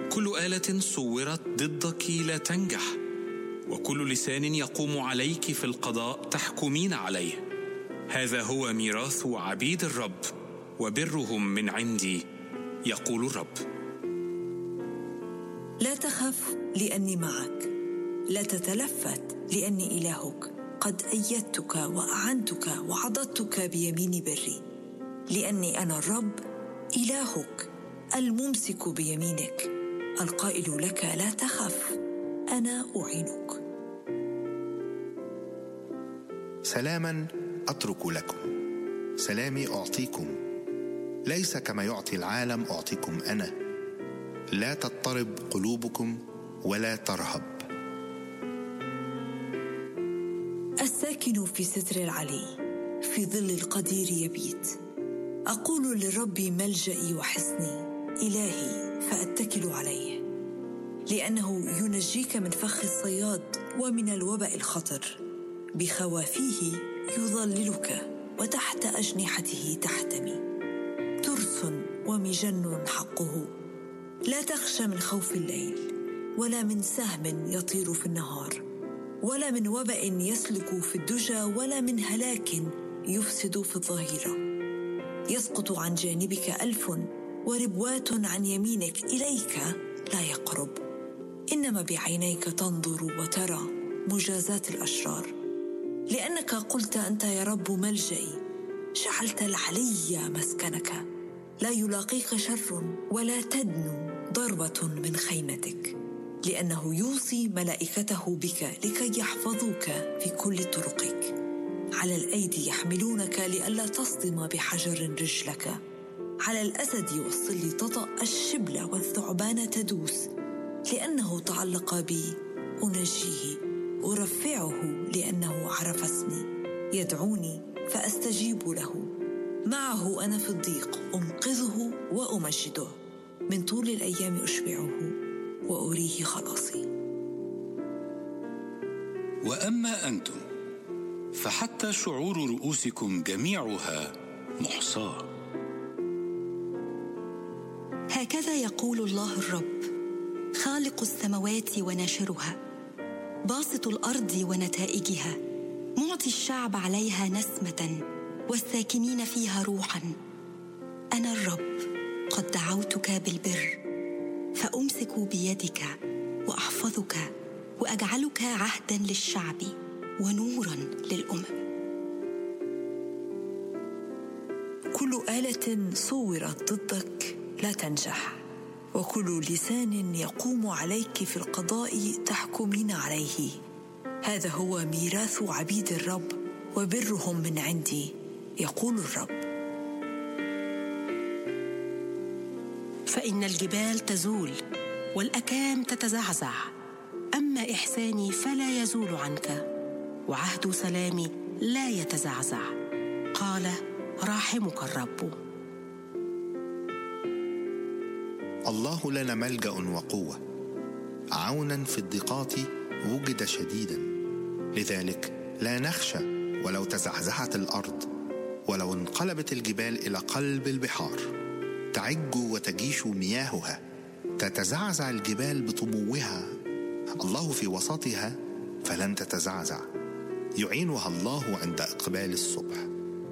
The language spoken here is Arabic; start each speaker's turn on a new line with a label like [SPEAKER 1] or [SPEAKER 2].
[SPEAKER 1] كل آلة صورت ضدك لا تنجح، وكل لسان يقوم عليك في القضاء تحكمين عليه. هذا هو ميراث عبيد الرب وبرهم من عندي، يقول الرب.
[SPEAKER 2] لا تخف لأني معك، لا تتلفت لأني إلهك. قد أيدتك وأعنتك وعضدتك بيمين بري، لأني أنا الرب إلهك الممسك بيمينك، القائل لك لا تخف، أنا أعينك.
[SPEAKER 3] سلاما أترك لكم، سلامي أعطيكم، ليس كما يعطي العالم أعطيكم أنا. لا تضطرب قلوبكم ولا ترهب.
[SPEAKER 2] الساكن في ستر العلي في ظل القدير يبيت. أقول للرب ملجئي وحصني، إلهي فأتكل عليه. لأنه ينجيك من فخ الصياد ومن الوباء الخطر، بخوافيه يظللك وتحت أجنحته تحتمي. ترس ومجن حقه. لا تخشى من خوف الليل، ولا من سهم يطير في النهار، ولا من وباء يسلك في الدجى، ولا من هلاك يفسد في الظهيرة. يسقط عن جانبك 1000 وربوات عن يمينك، إليك لا يقرب. إنما بعينيك تنظر وترى مجازات الأشرار. لأنك قلت أنت يا رب ملجئي، جعلت العلي مسكنك. لا يلاقيك شر ولا تدنو ضربة من خيمتك، لأنه يوصي ملائكته بك لكي يحفظوك في كل طرقك. على الأيدي يحملونك لئلا تصدم بحجر رجلك. على الأسد والصل تطأ الشبل والثعبان تدوس. لأنه تعلق بي أنجيه، أرفعه لأنه عرف اسمي. يدعوني فأستجيب له، معه أنا في الضيق أنقذه وأمجده. من طول الأيام أشبعه وأريه خلاصي.
[SPEAKER 4] وأما أنتم فحتى شعور رؤوسكم جميعها محصاة.
[SPEAKER 5] هكذا يقول الله الرب، خالق السماوات وناشرها، باسط الأرض ونتائجها، معطي الشعب عليها نسمة والساكنين فيها روحا. أنا الرب قد دعوتك بالبر، فأمسك بيدك وأحفظك وأجعلك عهدا للشعب ونورا للأمم.
[SPEAKER 2] كل آلة صورت ضدك لا تنجح، وكل لسان يقوم عليك في القضاء تحكمين عليه. هذا هو ميراث عبيد الرب وبرهم من عندي، يقول الرب.
[SPEAKER 6] فإن الجبال تزول والأكام تتزعزع، أما إحساني فلا يزول عنك، وعهد سلامي لا يتزعزع، قال راحمك الرب.
[SPEAKER 3] الله لنا ملجأ وقوة، عونا في الضيقات وجد شديدا. لذلك لا نخشى ولو تزعزعت الأرض، ولو انقلبت الجبال إلى قلب البحار. تعج وتجيش مياهها، تتزعزع الجبال بطموها. الله في وسطها فلن تتزعزع، يعينها الله عند إقبال الصبح.